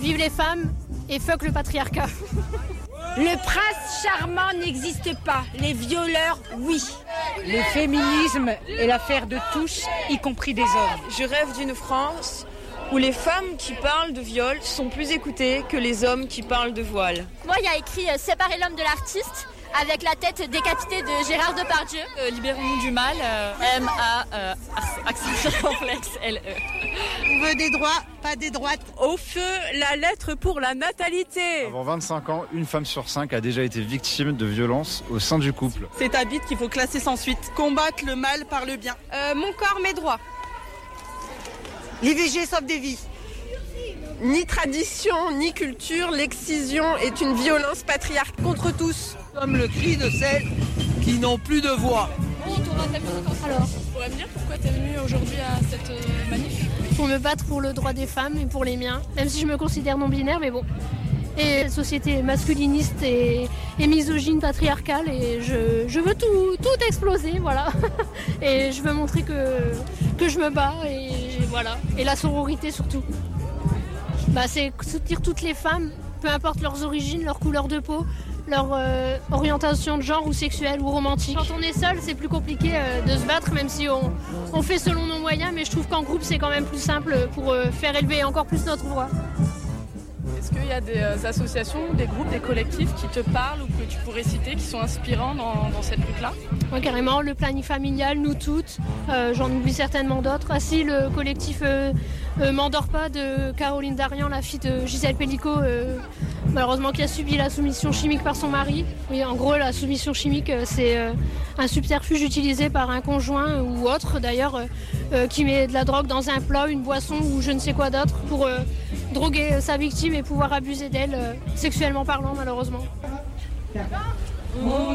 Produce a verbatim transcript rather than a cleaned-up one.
Vive les femmes et fuck le patriarcat. Le prince charmant n'existe pas, les violeurs, oui. Le féminisme est l'affaire de tous, y compris des hommes. Je rêve d'une France où les femmes qui parlent de viol sont plus écoutées que les hommes qui parlent de voile. Moi, il y a écrit euh, « Séparer l'homme de l'artiste » avec la tête décapitée de Gérard Depardieu. Euh, libérons-nous du mal, euh, M A euh, accent circonflexe L E. On veut des droits, pas des droites. Au feu, la lettre pour la natalité. Avant vingt-cinq ans, une femme sur cinq a déjà été victime de violences au sein du couple. C'est un bit qu'il faut classer sans suite. Combattre le mal par le bien. Euh, mon corps, mes droits. L'I V G sauve des vies. Ni tradition, ni culture, l'excision est une violence patriarcale contre tous. Comme le cri de celles qui n'ont plus de voix. Bon, alors, Tu pourrais me dire pourquoi tu es venue aujourd'hui à cette euh, manif ? pour me battre pour le droit des femmes et pour les miens, même si je me considère non-binaire, mais bon. Et cette société masculiniste et, et misogyne, patriarcale, et je, je veux tout, tout exploser, voilà. Et je veux montrer que, que je me bats, et voilà. Et la sororité surtout. Bah, c'est soutenir toutes les femmes, peu importe leurs origines, leur couleur de peau, leur euh, orientation de genre ou sexuelle ou romantique. Quand on est seul, c'est plus compliqué euh, de se battre, même si on, on fait selon nos moyens, mais je trouve qu'en groupe, c'est quand même plus simple pour euh, faire élever encore plus notre voix. Est-ce qu'il y a des euh, associations, des groupes, des collectifs qui te parlent ou que tu pourrais citer, qui sont inspirants dans, dans cette lutte-là ? Ouais, carrément, le planning familial, nous toutes, euh, j'en oublie certainement d'autres. Ah si, le collectif euh, euh, M'endors pas de Caroline Darian, la fille de Gisèle Pellicot, euh, malheureusement qui a subi la soumission chimique par son mari. Oui, en gros, la soumission chimique, euh, c'est euh, un subterfuge utilisé par un conjoint ou autre d'ailleurs, euh, euh, qui met de la drogue dans un plat, une boisson ou je ne sais quoi d'autre pour euh, droguer euh, sa victime et pouvoir abuser d'elle, euh, sexuellement parlant malheureusement.